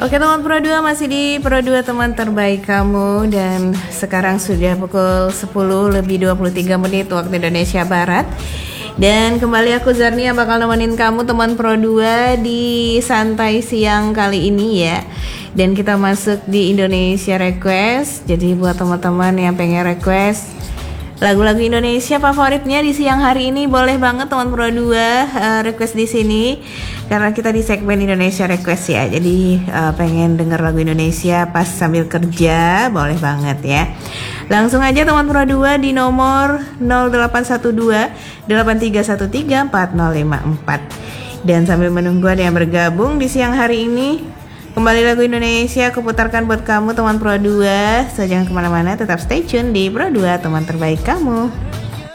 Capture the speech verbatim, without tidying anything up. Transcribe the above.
Oke teman Pro dua, masih di Pro dua teman terbaik kamu. Dan sekarang sudah pukul sepuluh lebih dua puluh tiga menit waktu Indonesia Barat. Dan kembali aku Zarnia bakal nemenin kamu teman Pro dua di santai siang kali ini ya. Dan kita masuk di Indonesia Request. Jadi buat teman-teman yang pengen request lagu-lagu Indonesia favoritnya di siang hari ini, boleh banget teman Pro dua uh, request di sini karena kita di segmen Indonesia Request ya. Jadi uh, pengen denger lagu Indonesia pas sambil kerja, boleh banget ya. Langsung aja teman Pro dua di nomor nol delapan satu dua delapan tiga satu tiga empat nol lima empat. Dan sambil menunggu ada yang bergabung di siang hari ini, kembali lagu Indonesia aku putarkan buat kamu teman Pro dua. So jangan kemana-mana, tetap stay tune di Pro dua teman terbaik kamu.